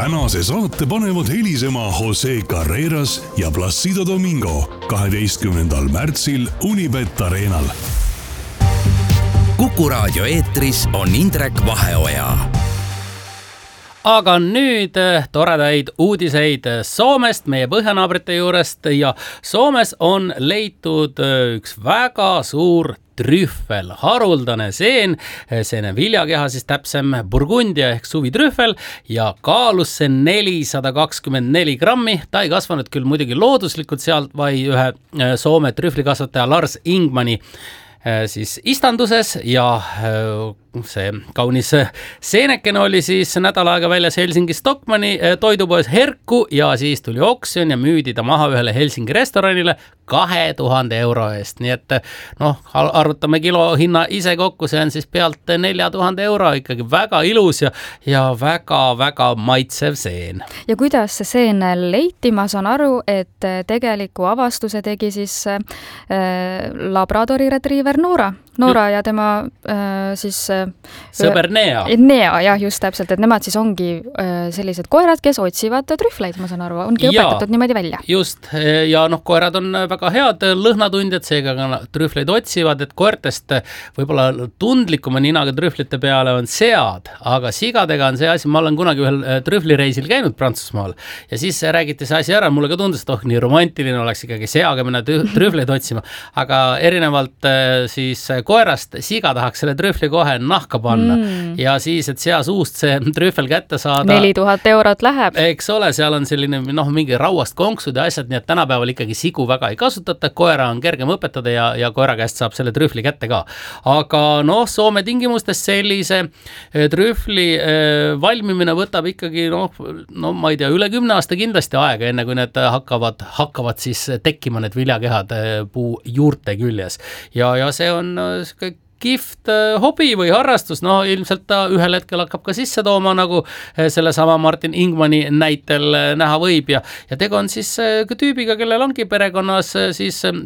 tänase saate panevad helisema Jose Carreras ja Placido Domingo 12. märtsil Unibet Arenal. Kuku Raadio eetris on Indrek Vaheoja. Aga nüüd toredaid uudiseid Soomest, meie põhjanaabrite juurest, ja Soomes on leitud üks väga suur trühvel, haruldane seen, seene viljakeha siis täpsem Burgundia ehk suvitrühvel ja kaalus see 424 grammi. Ta ei kasvanud küll muidugi looduslikult sealt, vaid ühe Soome trühvlikasvataja Lars Ingmani siis istanduses ja see kaunis seenekene oli siis nädal aega väljas Helsingi Stockmanni toidupoes Herkku ja siis tuli oksjon ja müüdi ta maha ühele Helsingi restoranile 2000 euro eest. Nii et arvutame kilo hinna ise kokku, see on siis pealt 4000 euro, ikkagi väga ilus ja väga-väga maitsev seen. Ja kuidas see seen leiti? Ma saan aru, et tegeliku avastuse tegi siis Labradori retriever Noora ja tema siis sõber Nea. Nea, jah, just täpselt, et nemad siis ongi sellised koerad, kes otsivad trühvleid, ma saan aru, ongi õpetatud niimoodi välja. Just, ja koerad on väga head lõhnatundjad, seega ka trühvleid otsivad, et koertest võib-olla tundlikuma ninaga trühvlite peale on sead, aga sigadega on see asi, ma olen kunagi ühel trühvlireisil käinud Prantsusmaal ja siis räägiti see asi ära, mulle ka tundus, et nii romantiline oleks ikkagi seaga minna trühvleid otsima, aga erinevalt siis koerast siga tahaks selle trühvli kohe nahka panna ja siis, et sea suust see trühvel kätte saada 4000 eurot läheb. Eks ole, seal on selline mingi rauast konksud ja asjad, nii et tänapäeval ikkagi sigu väga ei kasutata, koera on kergem õpetada ja koera käest saab selle trühvli kätte ka. Aga Soome tingimustes sellise trühvli valmimine võtab ikkagi ma ei tea, üle 10 aasta kindlasti aega, enne kui need hakkavad siis tekkima need viljakehad puu juurte küljes ja see on kihvt hobi või harrastus, ilmselt ta ühel hetkel hakkab ka sisse tooma, nagu sellesama Martin Ingmani näitel näha võib ja tegu on siis tüübiga, kellel ongi perekonnas siis